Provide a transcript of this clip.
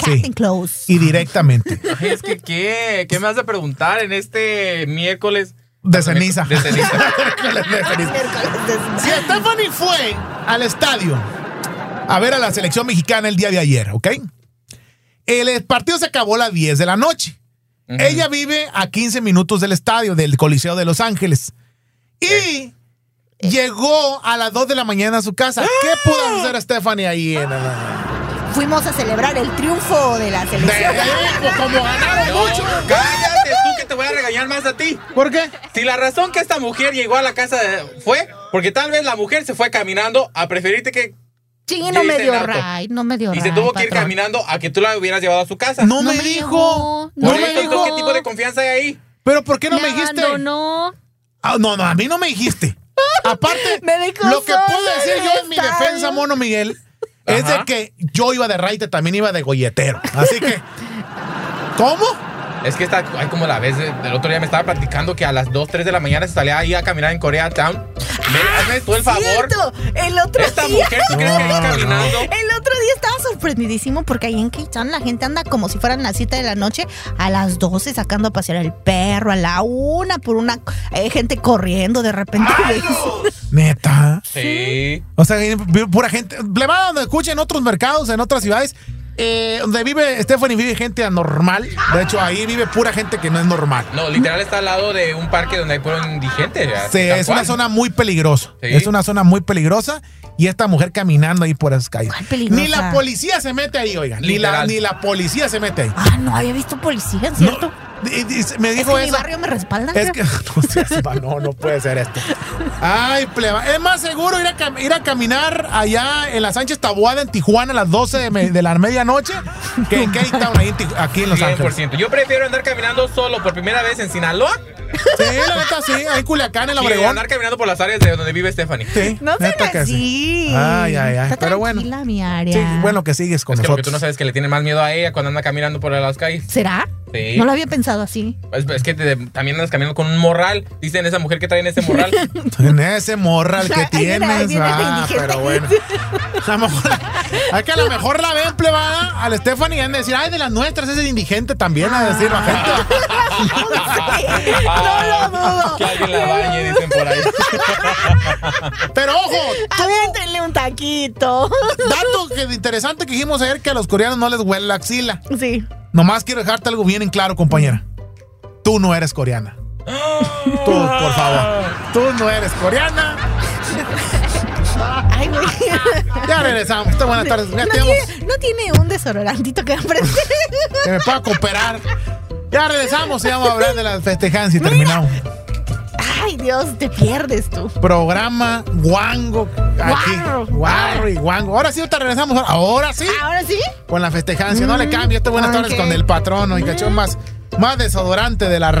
Captain Close. Y directamente. Ay, es que, ¿qué me vas a preguntar en este miércoles? De ceniza. De ceniza. Si Stephanie fue al estadio a ver a la selección mexicana el día de ayer, ¿ok? El partido se acabó a las 10 de la noche. Uh-huh. Ella vive a 15 minutos del estadio, del Coliseo de Los Ángeles. Y llegó a las 2 de la mañana a su casa. ¿Qué pudo hacer Stephanie ahí? Fuimos a celebrar el triunfo de la selección. Como ganaron mucho. Cállate tú, que te voy a regañar más a ti. ¿Por qué? Si la razón que esta mujer llegó a la casa fue porque tal vez la mujer se fue caminando a preferirte que... Sí, no me dio ride, no me dio ride. Y se tuvo que ir caminando a que tú la hubieras llevado a su casa. No me dijo. No me dijo. ¿Qué tipo de confianza hay ahí? ¿Pero por qué no me dijiste? No, a mí no me dijiste. Aparte, lo que puedo decir yo en mi defensa, Mono Miguel, es de que yo iba de raite, también iba de golletero. Así que, ¿cómo? Es que hay como la vez del otro día me estaba platicando que a las 2, 3 de la mañana se salía ahí a caminar en Koreatown. Hazme tú el favor. El otro Esta día. mujer, ¿tú crees que iba caminando? El otro día estaba sorprendidísimo porque ahí en K-Town la gente anda como si fueran las 7 de la noche, a las 12 sacando a pasear al perro, a la 1 por una gente corriendo de repente. ¿Neta? Sí. O sea, pura gente. Le va donde escuchen en otros mercados, en otras ciudades. Donde vive Stephanie vive gente anormal. De hecho, ahí vive pura gente que no es normal. No, literal está al lado de un parque donde hay puro indigente. Sí, es una zona muy peligrosa. Sí. Es una zona muy peligrosa. Y esta mujer caminando ahí por esas calles. Ni la policía se mete ahí, oigan. Ni la policía se mete ahí. No había visto policía, ¿cierto? Me dijo ¿Es que eso. mi barrio me respalda? Es que no puede ser esto. Ay, pleba. Es más seguro ir a caminar allá en la Sánchez Taboada en Tijuana a las 12 de la medianoche que en K-Town aquí en Los 100%. Ángeles. Yo prefiero andar caminando solo por primera vez en Sinaloa. Sí, la neta sí, ahí en Culiacán, en la Obregón. Andar caminando por las áreas de donde vive Stephanie. Sí, no sean así. Sí. Ay. Está pero bueno. Mi área. Sí, bueno que sigues con nosotros. Porque tú no sabes que le tiene más miedo a ella cuando anda caminando por las calles. ¿Será? Sí. No lo había pensado así. Es que también andas caminando con un morral. Dicen esa mujer que trae en ese morral. En ese morral que tienes. Pero bueno. A lo mejor la ven plebada al Stephanie y han de decir, ay, de las nuestras es el indigente también, a decir la gente. No lo dudo. Que alguien la bañe, dicen por ahí. Pero ojo, aviéntenle un taquito. Dato interesante que dijimos ayer, que a los coreanos no les huele la axila. Sí. Nomás quiero dejarte algo bien en claro, compañera. Tú no eres coreana. Tú, por favor. Tú no eres coreana. Ay, güey. Ya regresamos. Buenas tardes. No tiene un desodorantito que aprender. Que me pueda cooperar. Ya regresamos y vamos a hablar de las festejanzas y terminamos. Ay, Dios, te pierdes tú. Programa Guango. Aquí. Guarro y Guango. Ahora sí, ahorita regresamos. Ahora sí. ¿Ahora sí? Con la festejancia. No le cambie. Buenas tardes con el patrono y cachón más desodorante de la